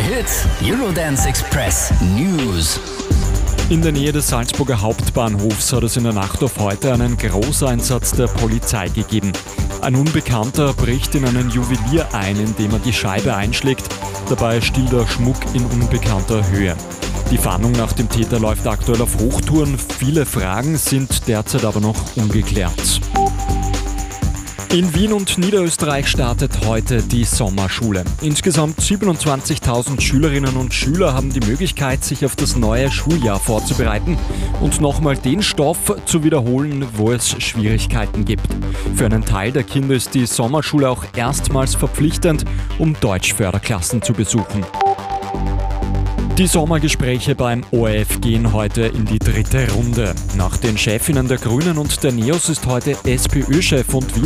Hit Eurodance Express News. In der Nähe des Salzburger Hauptbahnhofs hat es in der Nacht auf heute einen Großeinsatz der Polizei gegeben. Ein Unbekannter bricht in einen Juwelier ein, indem er die Scheibe einschlägt. Dabei stiehlt er Schmuck in unbekannter Höhe. Die Fahndung nach dem Täter läuft aktuell auf Hochtouren. Viele Fragen sind derzeit aber noch ungeklärt. In Wien und Niederösterreich startet heute die Sommerschule. Insgesamt 27.000 Schülerinnen und Schüler haben die Möglichkeit, sich auf das neue Schuljahr vorzubereiten und nochmal den Stoff zu wiederholen, wo es Schwierigkeiten gibt. Für einen Teil der Kinder ist die Sommerschule auch erstmals verpflichtend, um Deutschförderklassen zu besuchen. Die Sommergespräche beim ORF gehen heute in die 3. Runde. Nach den Chefinnen der Grünen und der NEOS ist heute SPÖ-Chef und Wiener